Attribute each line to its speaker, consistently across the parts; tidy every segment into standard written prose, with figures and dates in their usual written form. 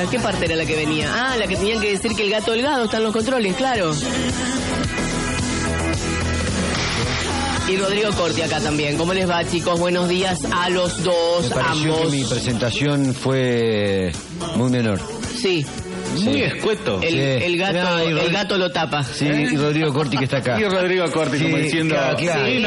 Speaker 1: decía? ¿Qué parte era la que venía? Ah, la que tenían que decir que el gato delgado está en los controles, claro. Y Rodrigo Corti acá también. ¿Cómo les va, chicos? Buenos días a los dos,
Speaker 2: me pareció
Speaker 1: ambos.
Speaker 2: Que mi presentación fue muy menor.
Speaker 1: Sí.
Speaker 3: Muy escueto.
Speaker 1: El gato lo tapa.
Speaker 2: Sí, y Rodrigo Corti que está acá.
Speaker 3: Y Rodrigo Corti como diciendo...
Speaker 2: Claro.
Speaker 3: Vino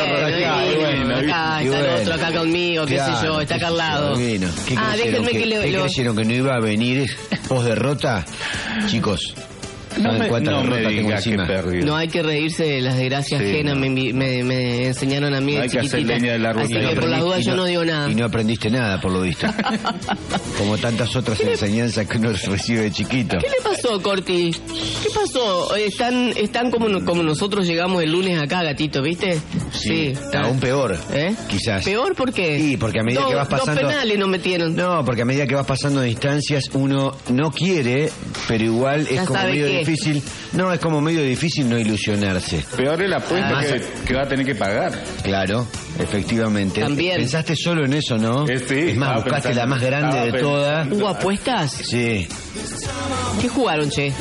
Speaker 1: acá está el otro, acá conmigo, qué sé yo, está acá al lado.
Speaker 2: Vino. ¿Qué
Speaker 1: déjenme que
Speaker 2: ¿Qué creyeron? ¿Que no iba a venir post derrota? Chicos,
Speaker 3: No me
Speaker 2: digas que
Speaker 3: perdió.
Speaker 1: No hay que reírse de las desgracias ajenas,
Speaker 3: no.
Speaker 1: me enseñaron a mí de
Speaker 3: hay que hacer
Speaker 1: chiquitita.
Speaker 3: leña del árbol.
Speaker 1: Así que por las dudas yo no digo nada.
Speaker 2: Y no aprendiste nada, por lo visto. Como tantas otras enseñanzas que uno recibe de chiquito.
Speaker 1: ¿Qué le pasó, Corti? ¿Qué pasó? Están como nosotros llegamos el lunes acá, gatito, ¿viste?
Speaker 2: Sí. Aún peor, quizás.
Speaker 1: ¿Peor por qué?
Speaker 2: Sí, porque a medida que vas pasando...
Speaker 1: Dos penales nos metieron.
Speaker 2: No, porque a medida que vas pasando de instancias uno no quiere, pero igual es como medio difícil. No, es como medio difícil no ilusionarse.
Speaker 3: Peor es la apuesta que va a tener que pagar.
Speaker 2: Claro, efectivamente.
Speaker 1: También.
Speaker 2: Pensaste solo en eso, ¿no?
Speaker 3: Sí.
Speaker 2: Es más, buscaste la más grande de todas.
Speaker 1: ¿Hubo apuestas?
Speaker 2: Sí.
Speaker 1: ¿Qué jugaron, che?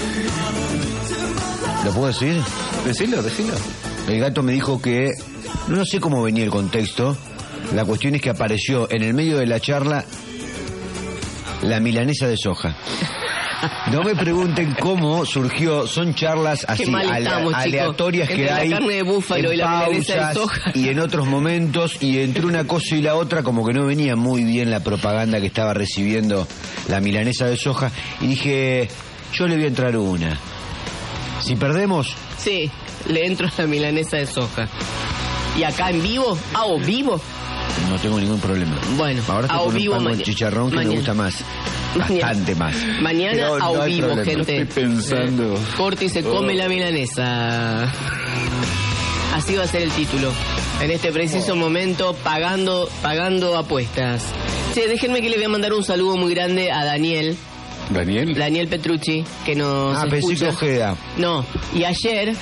Speaker 2: ¿Lo puedo decir?
Speaker 3: Decilo.
Speaker 2: El gato me dijo que... No sé cómo venía el contexto. La cuestión es que apareció en el medio de la charla la milanesa de soja. No me pregunten cómo surgió, son charlas así aleatorias que
Speaker 1: entre
Speaker 2: hay
Speaker 1: la carne de búfalo
Speaker 2: en
Speaker 1: y la milanesa de soja.
Speaker 2: Y en otros momentos, y entre una cosa y la otra como que no venía muy bien la propaganda que estaba recibiendo la milanesa de soja, y dije, yo le voy a entrar una. Si perdemos...
Speaker 1: Sí, le entro a la milanesa de soja. ¿Y acá en vivo? ¿Vivo?
Speaker 2: No tengo ningún problema.
Speaker 1: Bueno,
Speaker 2: ahora estoy con un pan con chicharrón que me gusta más. Bastante más.
Speaker 1: Mañana a vivo, gente.
Speaker 3: Estoy pensando.
Speaker 1: Corti se come la milanesa. Así va a ser el título. En este preciso momento, pagando apuestas. Che, déjenme que le voy a mandar un saludo muy grande a Daniel. Daniel Petrucci, que nos escucha.
Speaker 2: Pensé que Ojeda.
Speaker 1: No, y ayer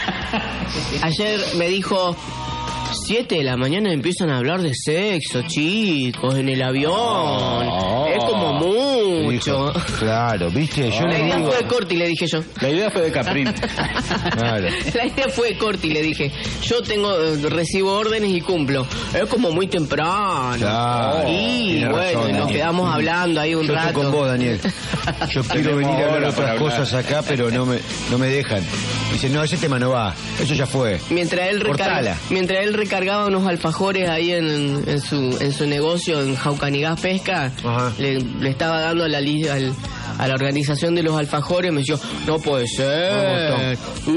Speaker 1: me dijo... 7 de la mañana empiezan a hablar de sexo, chicos, en el avión. Es como mucho.
Speaker 2: Claro, ¿viste?
Speaker 1: La idea fue de Corti, le dije yo.
Speaker 3: La idea fue de Caprín.
Speaker 2: Claro.
Speaker 1: La idea fue de Corti, le dije. Yo recibo órdenes y cumplo. Es como muy temprano.
Speaker 2: Claro.
Speaker 1: Y bueno, nos quedamos hablando ahí un rato.
Speaker 2: Estoy con vos, Daniel. Yo quiero venir a hablar otras cosas acá, pero no me dejan. Dicen, no, ese tema no va. Eso ya fue. Mientras
Speaker 1: él recargaba unos alfajores ahí en su negocio en Jaucanigás Pesca, le estaba dando a la organización de los alfajores, me dijo, no puede ser.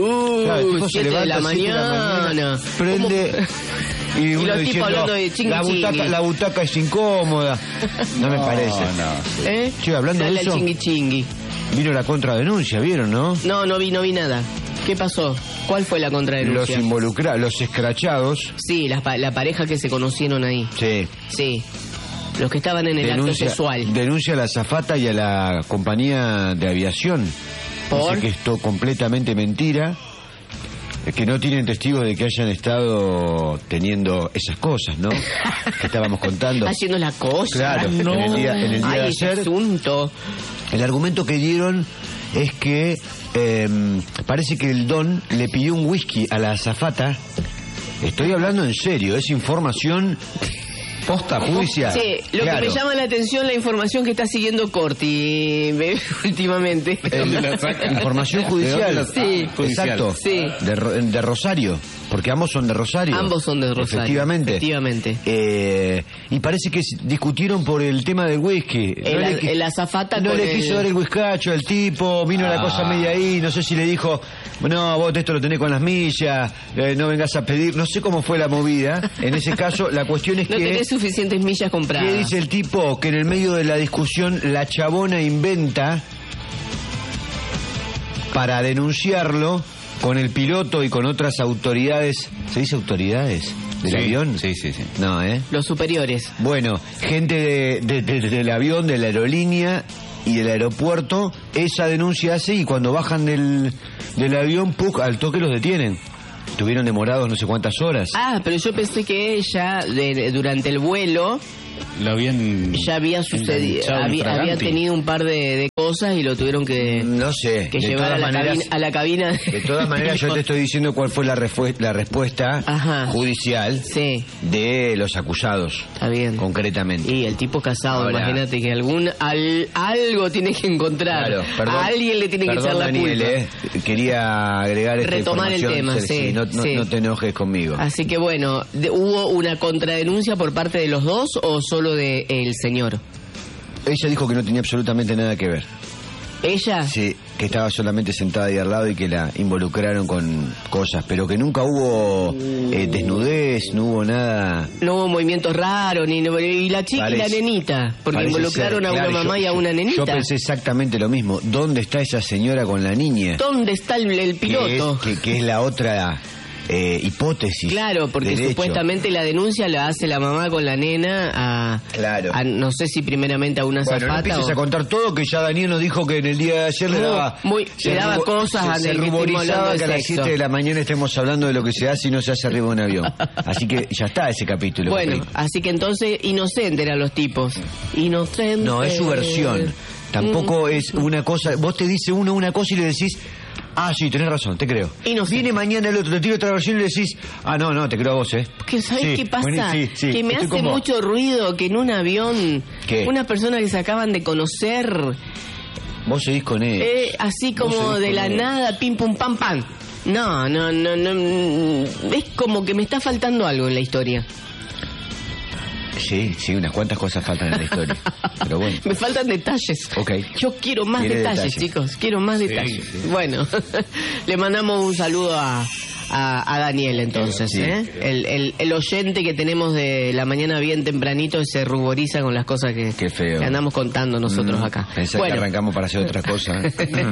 Speaker 1: 7 de la mañana.
Speaker 2: Prende... Y
Speaker 1: los tipos hablando de chingui.
Speaker 2: La butaca es incómoda. No me parece.
Speaker 1: No.
Speaker 2: Che, hablando de eso,
Speaker 1: chingui.
Speaker 2: Vino la contradenuncia, ¿vieron, no?
Speaker 1: No vi nada. ¿Qué pasó? ¿Cuál fue la contradenuncia?
Speaker 2: Los escrachados.
Speaker 1: Sí, la pareja que se conocieron ahí. Sí. Los que estaban en el acto sexual.
Speaker 2: Denuncia a la azafata y a la compañía de aviación.
Speaker 1: ¿Por?
Speaker 2: Dice que esto completamente mentira. Que no tienen testigos de que hayan estado teniendo esas cosas, ¿no? Que estábamos contando.
Speaker 1: Haciendo la cosa.
Speaker 2: Claro, no. en el día de ayer.
Speaker 1: Asunto.
Speaker 2: El argumento que dieron es que parece que el don le pidió un whisky a la azafata. Estoy hablando en serio, es información posta judicial.
Speaker 1: Sí, lo que me llama la atención la información que está siguiendo Corti últimamente.
Speaker 2: Información judicial.
Speaker 1: Sí,
Speaker 2: exacto.
Speaker 1: Sí.
Speaker 2: De Rosario, porque ambos son de Rosario.
Speaker 1: Ambos son de Rosario. Efectivamente.
Speaker 2: Y parece que discutieron por el tema del whisky.
Speaker 1: El azafata
Speaker 2: no le quiso dar el whiskacho al tipo, vino la cosa media ahí, no sé si le dijo, no, vos esto lo tenés con las millas, no vengas a pedir, no sé cómo fue la movida. En ese caso, la cuestión es
Speaker 1: no
Speaker 2: que...
Speaker 1: tenés suficientes millas compradas.
Speaker 2: ¿Qué dice el tipo? Que en el medio de la discusión la chabona inventa para denunciarlo con el piloto y con otras autoridades. ¿Se dice autoridades? ¿Del avión?
Speaker 3: Sí.
Speaker 2: No,
Speaker 1: Los superiores.
Speaker 2: Bueno, gente del avión, de la aerolínea y del aeropuerto, esa denuncia hace y cuando bajan del avión, al toque los detienen. Estuvieron demorados no sé cuántas horas.
Speaker 1: Pero yo pensé que ella, durante el vuelo,
Speaker 3: Lo habían...
Speaker 1: Ya había sucedido,
Speaker 3: enganchado
Speaker 1: había
Speaker 3: infraganti.
Speaker 1: tenido un par de cosas y lo tuvieron que
Speaker 2: No sé. de
Speaker 1: llevar
Speaker 2: todas
Speaker 1: a la cabina.
Speaker 2: De todas maneras, yo te estoy diciendo cuál fue la respuesta
Speaker 1: Ajá.
Speaker 2: judicial
Speaker 1: Sí,
Speaker 2: de los acusados,
Speaker 1: está bien.
Speaker 2: concretamente.
Speaker 1: Y el tipo casado,
Speaker 2: Ahora-
Speaker 1: imagínate que algo tiene que encontrar.
Speaker 2: Claro, perdón,
Speaker 1: A alguien le tiene que
Speaker 2: perdón,
Speaker 1: echar la
Speaker 2: Daniel,
Speaker 1: culpa.
Speaker 2: Quería agregar esta
Speaker 1: Retomar el
Speaker 2: información.
Speaker 1: tema, sí, sí.
Speaker 2: No te enojes conmigo.
Speaker 1: Así que bueno, ¿hubo una contradenuncia por parte de los dos o solo de el señor?
Speaker 2: Ella dijo que no tenía absolutamente nada que ver.
Speaker 1: ¿Ella?
Speaker 2: Sí, que estaba solamente sentada ahí al lado y que la involucraron con cosas, pero que nunca hubo desnudez, no hubo nada.
Speaker 1: No hubo movimientos raros, y la chica y la
Speaker 2: Parece-
Speaker 1: nenita, porque
Speaker 2: Parece
Speaker 1: involucraron
Speaker 2: ser,
Speaker 1: a una
Speaker 2: claro,
Speaker 1: mamá y a una
Speaker 2: Yo
Speaker 1: nenita.
Speaker 2: pensé exactamente lo mismo. ¿Dónde está esa señora con la niña?
Speaker 1: ¿Dónde está el piloto?
Speaker 2: Que es la otra hipótesis.
Speaker 1: Claro, porque
Speaker 2: del hecho.
Speaker 1: supuestamente la denuncia la hace la mamá con la nena
Speaker 2: Claro.
Speaker 1: no sé si primeramente a una
Speaker 2: Bueno, no
Speaker 1: azafata
Speaker 2: empieces a contar todo, que ya Daniel nos dijo que en el día de ayer le daba...
Speaker 1: le daba cosas
Speaker 2: se
Speaker 1: a que estemos hablando
Speaker 2: ruborizaba
Speaker 1: de
Speaker 2: que a las
Speaker 1: sexo.
Speaker 2: 7 de la mañana estemos hablando de lo que se hace y no se hace arriba de un avión. Así que ya está ese capítulo.
Speaker 1: Bueno, así que entonces inocente eran los tipos. Inocente.
Speaker 2: No, es su versión. Tampoco es una cosa... Vos te dice uno una cosa y le decís... Ah, sí, tenés razón, te creo.
Speaker 1: Inocente.
Speaker 2: Viene mañana el otro, te tira otra versión y le decís... Ah, no, te creo a vos, ¿eh?
Speaker 1: Que ¿sabes
Speaker 2: Sí,
Speaker 1: qué pasa?
Speaker 2: bueno, sí,
Speaker 1: que me
Speaker 2: estoy
Speaker 1: hace
Speaker 2: con vos.
Speaker 1: mucho ruido que en un avión
Speaker 2: ¿Qué?
Speaker 1: una persona que se acaban de conocer,
Speaker 2: Vos seguís con él.
Speaker 1: así
Speaker 2: Vos
Speaker 1: como
Speaker 2: seguís
Speaker 1: de
Speaker 2: con
Speaker 1: la
Speaker 2: él.
Speaker 1: nada, pim pum pam pam. No, es como que me está faltando algo en la historia.
Speaker 2: Sí, unas cuantas cosas faltan en la historia. Pero bueno.
Speaker 1: Me faltan detalles.
Speaker 2: Ok.
Speaker 1: Yo quiero más
Speaker 2: Quiere
Speaker 1: detalles,
Speaker 2: detalles.
Speaker 1: chicos. Quiero más detalles. Bueno, le mandamos un saludo a Daniel entonces,
Speaker 2: Sí.
Speaker 1: El oyente que tenemos de la mañana bien tempranito se ruboriza con las cosas
Speaker 2: Qué feo.
Speaker 1: que andamos contando nosotros acá.
Speaker 2: Pensé que arrancamos para hacer otra cosa.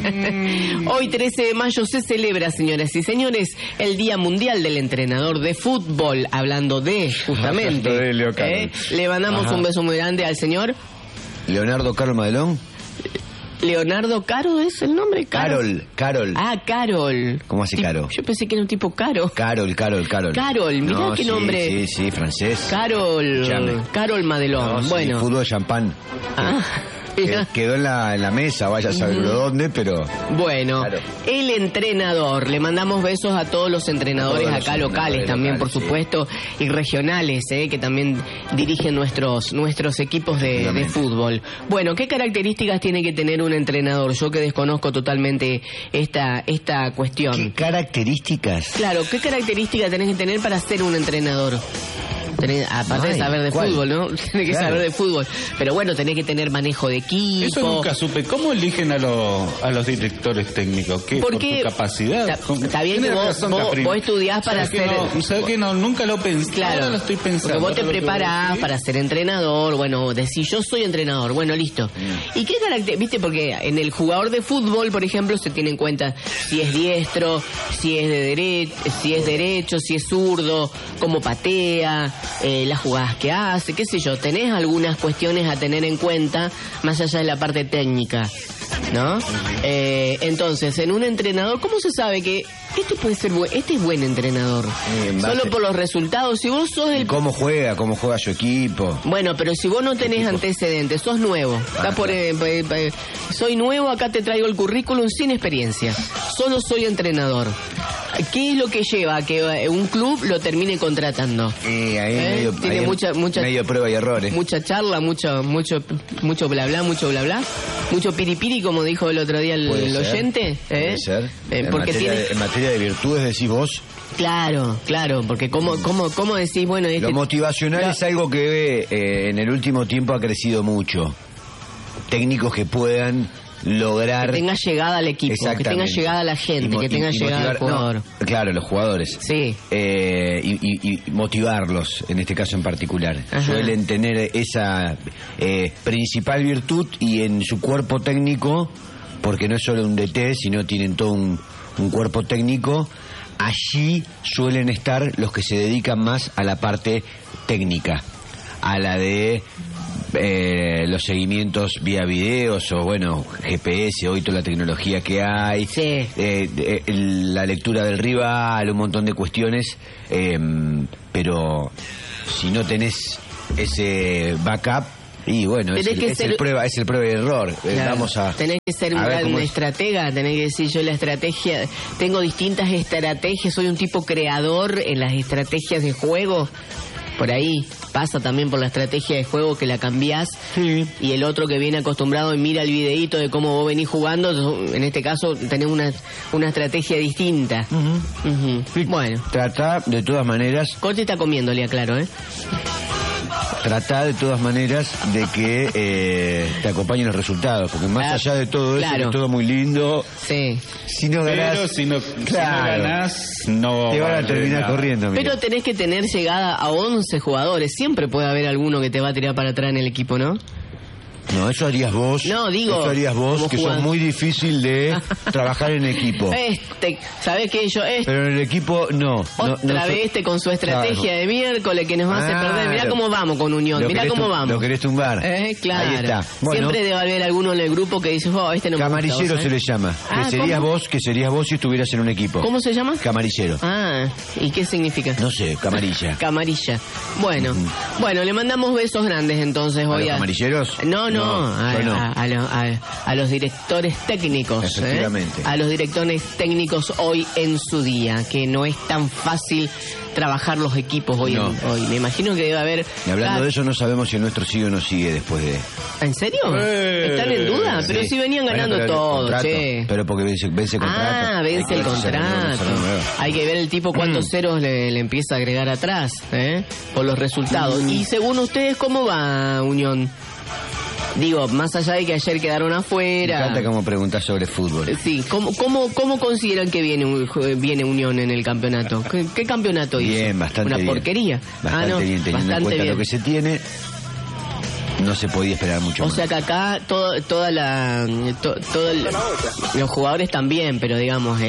Speaker 1: Hoy 13 de mayo se celebra, señoras y señores, el Día Mundial del Entrenador de Fútbol, hablando de, justamente,
Speaker 3: Hablando de Leo Carol.
Speaker 1: le mandamos
Speaker 2: Ajá.
Speaker 1: un beso muy grande al señor
Speaker 2: Leonardo Carlos Madelón.
Speaker 1: Leonardo Caro, ¿es el nombre?
Speaker 2: Carol.
Speaker 1: Ah, Carol.
Speaker 2: ¿Cómo hace Caro?
Speaker 1: Yo pensé que era un tipo caro.
Speaker 2: Carol.
Speaker 1: Carol, mirá
Speaker 2: No,
Speaker 1: qué
Speaker 2: sí,
Speaker 1: nombre.
Speaker 2: Sí, francés.
Speaker 1: Carol.
Speaker 2: Llame.
Speaker 1: Carol Madelón.
Speaker 2: No, sí,
Speaker 1: bueno.
Speaker 2: fútbol champán.
Speaker 1: Ah,
Speaker 2: Quedó en la mesa, vaya a saber dónde, pero...
Speaker 1: Bueno,
Speaker 2: Claro.
Speaker 1: el entrenador. Le mandamos besos a todos los entrenadores
Speaker 2: A todos los
Speaker 1: acá locales
Speaker 2: entrenadores
Speaker 1: también, por
Speaker 2: locales,
Speaker 1: supuesto, y regionales, que también dirigen nuestros equipos de
Speaker 2: Efectivamente.
Speaker 1: fútbol. Bueno, ¿qué características tiene que tener un entrenador? Yo que desconozco totalmente esta cuestión.
Speaker 2: ¿Qué características?
Speaker 1: Claro, ¿qué características tenés que tener para ser un entrenador? Aparte de
Speaker 2: Ay,
Speaker 1: saber de
Speaker 2: ¿cuál?
Speaker 1: fútbol, ¿no? Tenés que
Speaker 2: Claro.
Speaker 1: saber de fútbol. Pero bueno, tenés que tener manejo de equipo.
Speaker 3: Eso nunca supe. ¿Cómo eligen a los directores técnicos? ¿Qué? ¿Por
Speaker 1: Porque
Speaker 3: tu capacidad?
Speaker 1: está bien que
Speaker 3: Tienes
Speaker 1: vos-
Speaker 3: razón,
Speaker 1: vos-
Speaker 3: Caprini.
Speaker 1: vos estudiás para
Speaker 3: ¿Sabes que
Speaker 1: ser-
Speaker 3: no? ¿Sabes que no? Nunca lo pensé.
Speaker 1: Claro,
Speaker 3: Ahora lo estoy pensando.
Speaker 1: porque vos te
Speaker 3: Ahora lo que
Speaker 1: preparás
Speaker 3: decís.
Speaker 1: para ser entrenador, bueno, decís yo soy entrenador, bueno, listo. ¿Y qué carácter? Viste, porque en el jugador de fútbol, por ejemplo, se tiene en cuenta si es diestro, si es derecho, si es zurdo, cómo patea, las jugadas que hace, qué sé yo. Tenés algunas cuestiones a tener en cuenta más allá de la parte técnica, ¿no? Entonces, en un entrenador, ¿cómo se sabe que este puede ser este es buen entrenador?
Speaker 2: En base-
Speaker 1: Solo por los resultados. Si vos sos
Speaker 2: ¿Y
Speaker 1: el
Speaker 2: cómo juega su equipo?
Speaker 1: bueno, pero si vos no tenés antecedentes, sos nuevo. Está por, soy nuevo, acá te traigo el currículum sin experiencia. Solo soy entrenador. ¿Qué es lo que lleva a que un club lo termine contratando?
Speaker 2: Ahí
Speaker 1: Tiene mucha
Speaker 2: medio prueba y errores.
Speaker 1: Mucha charla, mucho bla bla, mucho piripiri, como dijo el otro día el
Speaker 2: Puede ser,
Speaker 1: oyente.
Speaker 2: Puede ser.
Speaker 1: Porque
Speaker 2: En materia de virtudes decís vos.
Speaker 1: Claro, porque cómo decís, bueno,
Speaker 2: Lo motivacional
Speaker 1: la-
Speaker 2: es algo que en el último tiempo ha crecido mucho. Técnicos que puedan lograr...
Speaker 1: que tenga llegada al equipo, que tenga
Speaker 2: Exactamente.
Speaker 1: llegada a la gente, que tenga llegada al jugador.
Speaker 2: No, claro, los jugadores.
Speaker 1: Sí.
Speaker 2: Y motivarlos, en este caso en particular.
Speaker 1: Ajá.
Speaker 2: Suelen tener esa principal virtud y en su cuerpo técnico, porque no es solo un DT, sino tienen todo un cuerpo técnico. Allí suelen estar los que se dedican más a la parte técnica, a la de los seguimientos vía videos o bueno, GPS, hoy toda la tecnología que hay,
Speaker 1: Sí.
Speaker 2: La lectura del rival, un montón de cuestiones, pero si no tenés ese backup. Y bueno, es el prueba y error.
Speaker 1: Claro,
Speaker 2: Vamos a.
Speaker 1: Tenés que ser un estratega, tenés que decir yo la estrategia. Tengo distintas estrategias, soy un tipo creador en las estrategias de juego. Por ahí pasa también por la estrategia de juego que la cambiás.
Speaker 2: Sí.
Speaker 1: Y el otro que viene acostumbrado y mira el videíto de cómo vos venís jugando, en este caso tenés una estrategia distinta.
Speaker 2: Sí.
Speaker 1: Bueno.
Speaker 2: Trata de todas maneras.
Speaker 1: Corti está comiendo, Lea, claro,
Speaker 2: Trata de todas maneras de que te acompañen los resultados, porque más allá de todo eso, que es todo muy lindo.
Speaker 1: Sí.
Speaker 2: Si no ganás,
Speaker 3: pero si no ganás, no
Speaker 2: te van a terminar corriendo.
Speaker 1: Pero tenés que tener llegada a 11 jugadores. Siempre puede haber alguno que te va a tirar para atrás en el equipo, ¿no?
Speaker 2: No, eso harías vos.
Speaker 1: No, digo.
Speaker 2: Eso harías vos, que sos muy difícil de trabajar en equipo.
Speaker 1: ¿Sabés qué?
Speaker 2: Pero en el equipo, no.
Speaker 1: Otra vez con su estrategia de miércoles que nos hace perder. Mirá cómo vamos con Unión, mirá cómo vamos.
Speaker 2: Lo querés tumbar.
Speaker 1: Claro.
Speaker 2: Ahí está. Bueno,
Speaker 1: siempre debe haber alguno en el grupo que dice, no
Speaker 2: camarillero
Speaker 1: me gusta,
Speaker 2: se le llama. Que serías vos si estuvieras en un equipo.
Speaker 1: ¿Cómo se llama?
Speaker 2: Camarillero.
Speaker 1: ¿Y qué significa?
Speaker 2: No sé, camarilla.
Speaker 1: Camarilla. Bueno, le mandamos besos grandes entonces hoy
Speaker 2: ¿A los camarilleros?
Speaker 1: No. A los directores técnicos.
Speaker 2: Efectivamente.
Speaker 1: A los directores técnicos hoy en su día, que no es tan fácil trabajar los equipos hoy. Me imagino que debe haber.
Speaker 2: Y hablando de eso, no sabemos si el nuestro sigue o no sigue después de.
Speaker 1: ¿En serio? ¿Están en duda? Pero si venían ganando todo, che.
Speaker 2: Pero porque vence el contrato.
Speaker 1: Vence el contrato. Hay que ver el tipo cuántos ceros le empieza a agregar atrás, por los resultados. Y según ustedes, ¿cómo va Unión? Digo, más allá de que ayer quedaron afuera.
Speaker 2: Me encanta cómo preguntas sobre fútbol.
Speaker 1: Sí, ¿cómo consideran que viene Unión en el campeonato? ¿Qué campeonato hizo?
Speaker 2: Bien, bastante bien.
Speaker 1: Una porquería.
Speaker 2: Bastante bien, teniendo en cuenta lo que se tiene. No se podía esperar mucho más.
Speaker 1: O sea que acá los jugadores también, pero digamos,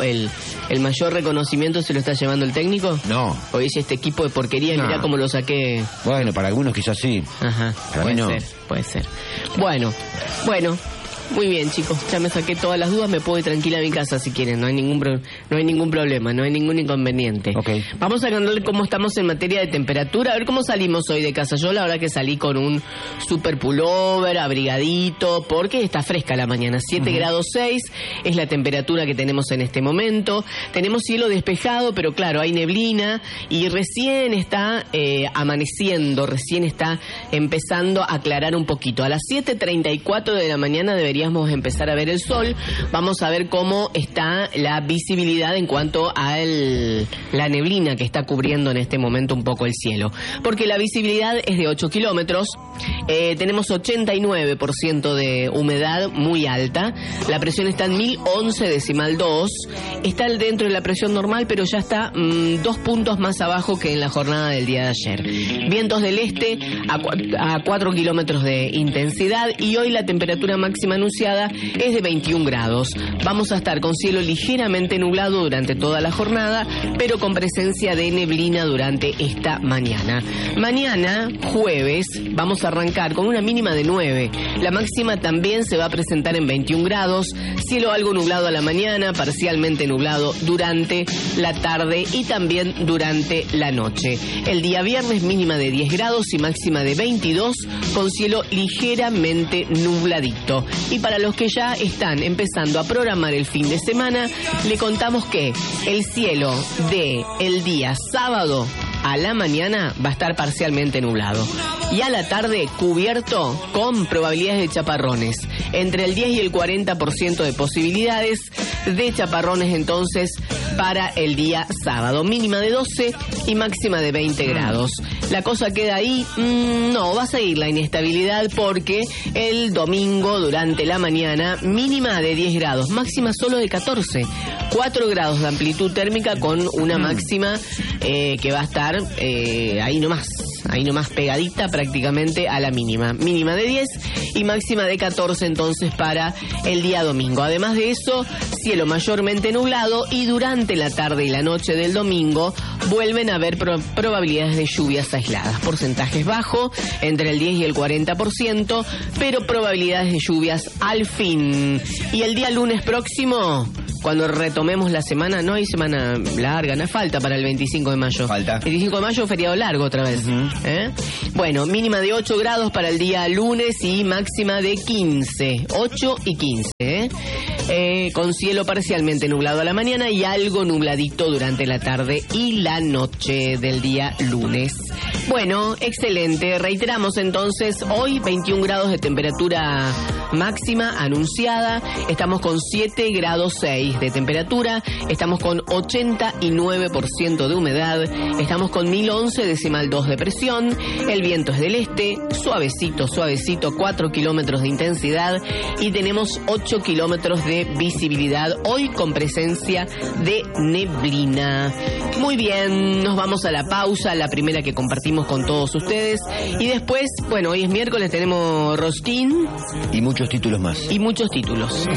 Speaker 1: el mayor reconocimiento se lo está llevando el técnico.
Speaker 2: No.
Speaker 1: O dice este equipo de porquería, mirá cómo lo saqué.
Speaker 2: Bueno, para algunos quizás sí.
Speaker 1: Ajá, puede ser. Bueno. Muy bien, chicos, ya me saqué todas las dudas, me puedo ir tranquila a mi casa si quieren, no hay ningún problema, no hay ningún inconveniente.
Speaker 2: Okay.
Speaker 1: Vamos a ver cómo estamos en materia de temperatura, a ver cómo salimos hoy de casa. Yo la verdad que salí con un super pullover, abrigadito, porque está fresca la mañana, 7 grados 6 es la temperatura que tenemos en este momento. Tenemos cielo despejado, pero claro, hay neblina y recién está amaneciendo, recién está empezando a aclarar un poquito. A las 7:34 de la mañana deberíamos empezar a ver el sol. Vamos a ver cómo está la visibilidad en cuanto a la neblina que está cubriendo en este momento un poco el cielo. Porque la visibilidad es de 8 kilómetros. Tenemos 89% de humedad muy alta. La presión está en 1011,2. Está dentro de la presión normal, pero ya está 2 puntos más abajo que en la jornada del día de ayer. Vientos del este a 4 kilómetros de intensidad y hoy la temperatura máxima anunciada es de 21 grados. Vamos a estar con cielo ligeramente nublado durante toda la jornada, pero con presencia de neblina durante esta mañana. Mañana, jueves, vamos a arrancar con una mínima de 9. La máxima también se va a presentar en 21 grados. Cielo algo nublado a la mañana, parcialmente nublado durante la tarde y también durante la noche. El día viernes mínima de 10 grados y máxima de 22 con cielo ligeramente nubladito. Y para los que ya están empezando a programar el fin de semana, le contamos que el cielo de el día sábado a la mañana va a estar parcialmente nublado y a la tarde cubierto con probabilidades de chaparrones. Entre el 10 y el 40% de posibilidades de chaparrones entonces para el día sábado. Mínima de 12 y máxima de 20 grados. La cosa queda ahí. No, va a seguir la inestabilidad porque el domingo durante la mañana mínima de 10 grados, máxima solo de 14. 4 grados de amplitud térmica con una máxima que va a estar ahí nomás pegadita prácticamente a la mínima. Mínima de 10 y máxima de 14 entonces para el día domingo. Además de eso, cielo mayormente nublado y durante la tarde y la noche del domingo vuelven a haber probabilidades de lluvias aisladas. Porcentajes bajos, entre el 10 y el 40%, pero probabilidades de lluvias al fin. Y el día lunes próximo cuando retomemos la semana, no hay semana larga, no falta para el 25 de mayo.
Speaker 2: Falta.
Speaker 1: 25 de mayo, feriado largo otra vez. Bueno, mínima de 8 grados para el día lunes y máxima de 15. 8 y 15, con cielo parcialmente nublado a la mañana y algo nubladito durante la tarde y la noche del día lunes. Bueno, excelente. Reiteramos entonces, hoy 21 grados de temperatura máxima anunciada. Estamos con 7 grados 6 de temperatura. Estamos con 89% de humedad. Estamos con 1011,2 de presión. El viento es del este, suavecito, 4 kilómetros de intensidad. Y tenemos 8 kilómetros de visibilidad. Hoy con presencia de neblina. Muy bien, nos vamos a la pausa, la primera que compartimos con todos ustedes. Y después, bueno, hoy es miércoles, tenemos Rosquín.
Speaker 2: Y muchos títulos más.
Speaker 1: Y muchos títulos.